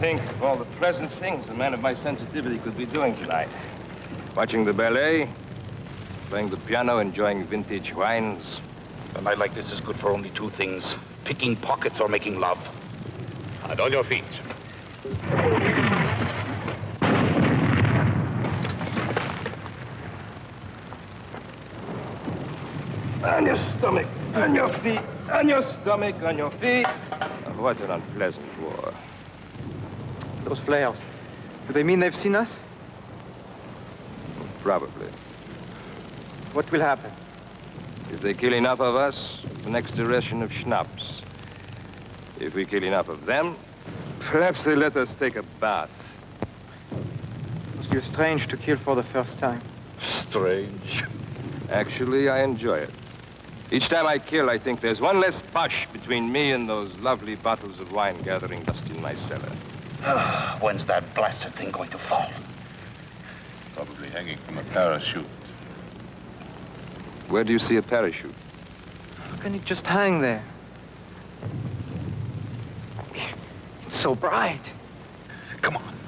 think of all the pleasant things a man of my sensitivity could be doing tonight. Watching the ballet, playing the piano, enjoying vintage wines. A night like this is good for only two things: picking pockets or making love. And on your feet. On your stomach, on your feet, on your stomach, on your feet. Oh, what an unpleasant war. Those flares, do they mean they've seen us? Probably. What will happen? If they kill enough of us, the next ration of schnapps. If we kill enough of them, perhaps they let us take a bath. Must be strange to kill for the first time. Strange. Actually, I enjoy it. Each time I kill, I think there's one less push between me and those lovely bottles of wine gathering dust in my cellar. When's that blasted thing going to fall? Probably hanging from a parachute. Where do you see a parachute? How can it just hang there? It's so bright. Come on.